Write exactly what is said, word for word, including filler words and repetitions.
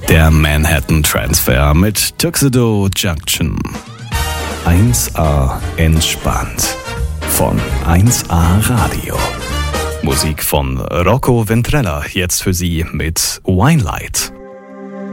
Der Manhattan Transfer mit Tuxedo Junction. eins A entspannt. Von eins A Radio. Musik von Rocco Ventrella, jetzt für Sie mit Winelight.